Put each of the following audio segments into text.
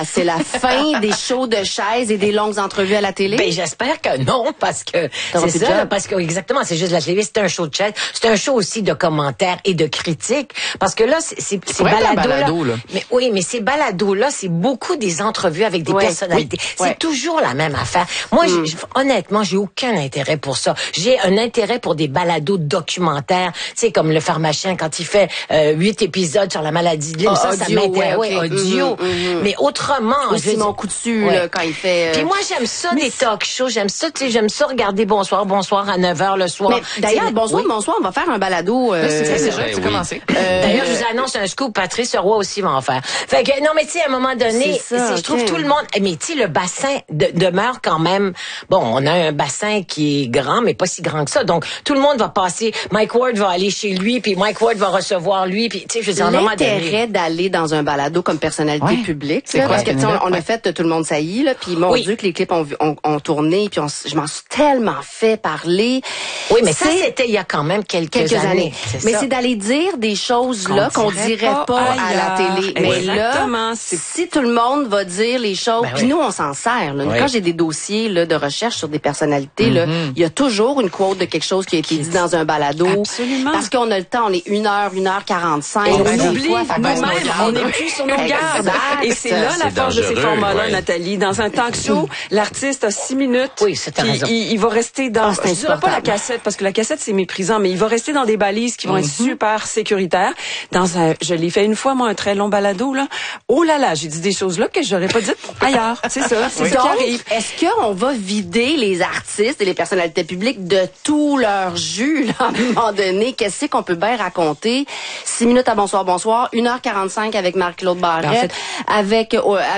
C'est la fin des shows de chaises et des longues entrevues à la télé? Ben, j'espère que non, parce que c'est ça, parce que exactement, c'est juste la télé, c'est un show de chaise, c'est un show aussi de commentaires et de critiques, parce que là, c'est balado là. Mais oui, mais ces balados-là, c'est beaucoup des entrevues avec des personnalités. C'est toujours la même affaire. Moi, honnêtement, j'ai aucun intérêt pour ça. J'ai un intérêt pour des balados documentaires, tu sais, comme le pharmacien quand il fait 8 épisodes sur la maladie de Lyme, ça m'intéresse, audio. Mais autrement, Simon Coutu, là, quand il fait... Puis moi, j'aime ça, des talk shows. J'aime ça, tu sais, j'aime ça regarder Bonsoir à 9h le soir. Mais d'ailleurs, Bonsoir, on va faire un balado. C'est commencé. D'ailleurs, je vous annonce un scoop, Patrice Roy aussi va en faire. Fait que, non, mais tu sais, à un moment donné, je trouve tout le monde... Mais tu sais, le bassin demeure quand même... Bon, on a un bassin qui est grand, mais pas si grand que ça. Donc, tout le monde va passer... Mike Ward va aller chez lui, puis Mike Ward va recevoir lui, puis tu sais, je veux dire, à un moment donné... L'intérêt d'aller dans un balado comme personnalité publique, là, parce que on a fait Tout le monde saillit, là, puis mon Dieu que les clips ont tourné, puis je m'en suis tellement fait parler. Oui, mais ça c'était il y a quand même quelques années. Mais c'est d'aller dire des choses là qu'on dirait pas à la télé. Mais là, si tout le monde va dire les choses, puis nous on s'en sert. Là. Quand j'ai des dossiers là de recherche sur des personnalités, là, il y a toujours une quote de quelque chose qui a été dit dans un balado. Absolument. Parce qu'on a le temps, on est 1h45. Et on oublie nous-mêmes, on n'est plus sur nos gardes. Et c'est là la force de ces formats-là, Nathalie. Dans un talk show, l'artiste a 6 minutes. Oui, c'est raison. Il va rester dans, je dirais pas la cassette, parce que la cassette, c'est méprisant, mais il va rester dans des balises qui vont être super sécuritaires. Je l'ai fait une fois, moi, un très long balado, là. Oh là là, j'ai dit des choses là que j'aurais pas dites ailleurs. C'est ça, c'est ça qui arrive. Est-ce qu'on va vider les artistes et les personnalités publiques de tout leur jus, là, à un moment donné? Qu'est-ce qu'on peut bien raconter? 6 minutes à Bonsoir, 1h45 avec Marc-Claude Barrette, avec,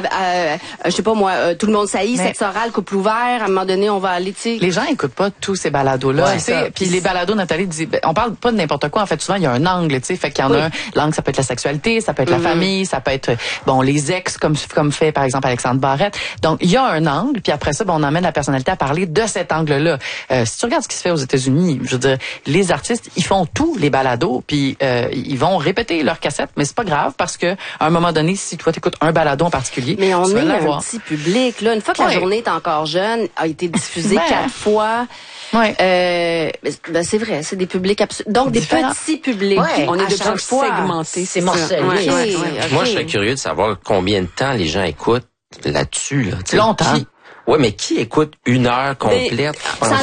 je sais pas moi, Tout le monde saillit, sexe oral, couple ouvert, à un moment donné, on va aller, tu sais. Les gens écoutent pas tous ces balados-là, tu sais. Puis les balados, Nathalie dit, on parle pas de n'importe quoi, en fait, souvent, il y a un angle, tu sais. Fait qu'il y en a un, l'angle, ça peut être la sexualité, ça peut être la famille, ça peut être, les ex, comme fait, par exemple, Alexandre Barrette. Donc, il y a un angle, puis après ça, on emmène la personnalité à parler de cet angle-là. Si tu regardes ce qui se fait aux États-Unis, je veux dire, les artistes, ils font tous les balados, puis ils vont répéter leur cassette, mais c'est pas grave, parce que à un moment donné, si toi t'écoutes un balado en particulier, mais on est un petit public, là. Une fois que la journée est encore jeune, a été diffusée 4 fois. C'est vrai, c'est des publics donc des petits publics. On est de chaque fois segmentés, c'est morcelé. Moi, je serais curieux de savoir combien de temps les gens écoutent là-dessus. Là. Longtemps. Oui, mais qui écoute 1 heure complète?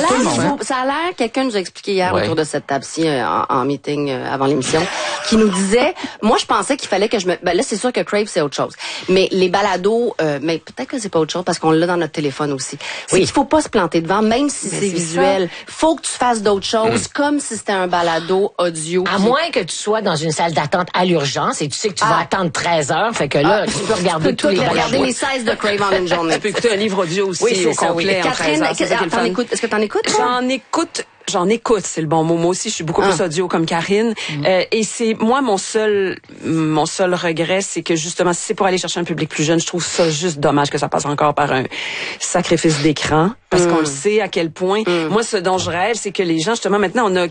Ça a l'air, quelqu'un nous a expliqué hier autour de cette table-ci en meeting avant l'émission, qui nous disait, moi je pensais qu'il fallait que là c'est sûr que Crave c'est autre chose, mais les balados, mais peut-être que c'est pas autre chose parce qu'on l'a dans notre téléphone aussi. C'est qu'il faut pas se planter devant, même si c'est visuel. Faut que tu fasses d'autres choses, comme si c'était un balado audio. À moins que tu sois dans une salle d'attente à l'urgence et tu sais que tu vas attendre 13 heures, fait que là tu peux regarder tous les balados. Regarder les 16 de Crave en une journée. Tu peux écouter un livre audio aussi au complet. Catherine, est-ce que t'en écoutes? J'en écoute, c'est le bon mot. Moi aussi, je suis beaucoup plus audio comme Karine. Et c'est moi mon seul regret, c'est que justement, si c'est pour aller chercher un public plus jeune, je trouve ça juste dommage que ça passe encore par un sacrifice d'écran, parce qu'on le sait à quel point. Moi, ce dont je rêve, c'est que les gens, justement, maintenant, on a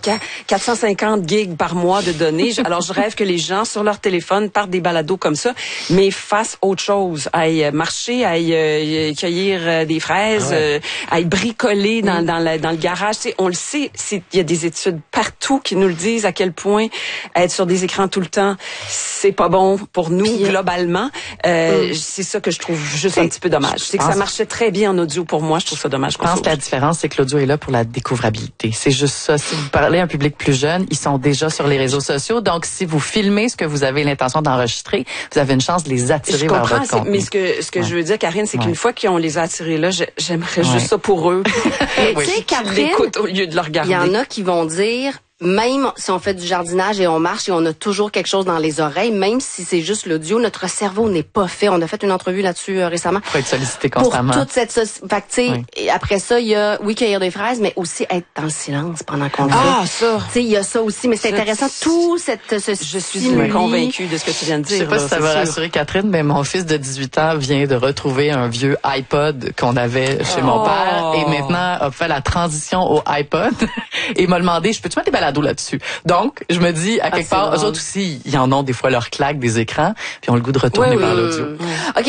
450 gigs par mois de données. Alors, je rêve que les gens sur leur téléphone partent des balados comme ça, mais fassent autre chose, aillent marcher, aillent cueillir des fraises, aillent bricoler dans le garage. Tu sais, on le sait. Il y a des études partout qui nous le disent à quel point être sur des écrans tout le temps, c'est pas bon pour nous globalement. C'est ça que je trouve juste un petit peu dommage. C'est que ça marchait très bien en audio pour moi. Je trouve ça dommage. Je pense que la différence, c'est que l'audio est là pour la découvrabilité. C'est juste ça. Si vous parlez à un public plus jeune, ils sont déjà sur les réseaux sociaux. Donc, si vous filmez ce que vous avez l'intention d'enregistrer, vous avez une chance de les attirer vers votre contenu. Mais ce que je veux dire, Karine, c'est qu'une fois qu'on les a attirés là, j'aimerais juste ça pour eux. Tu sais, Catherine, au lieu de le regarder. Il y en a qui vont dire, même si on fait du jardinage et on marche et on a toujours quelque chose dans les oreilles, même si c'est juste l'audio, notre cerveau n'est pas fait. On a fait une entrevue là-dessus récemment. Faut être sollicité constamment. Pour toute cette fait que, tu sais, après ça, il y a, cueillir des fraises, mais aussi être dans le silence pendant qu'on le fait. Ah, ça! Tu sais, il y a ça aussi, mais c'est intéressant, je suis convaincue de ce que tu viens de dire. Je sais pas si ça va rassurer Catherine, mais mon fils de 18 ans vient de retrouver un vieux iPod qu'on avait chez mon père et maintenant a fait la transition au iPod et m'a demandé, je peux-tu mettre des balados là-dessus? Donc, je me dis, à quelque part, eux autres aussi, ils en ont des fois leur claque des écrans, puis ont le goût de retourner vers l'audio. OK,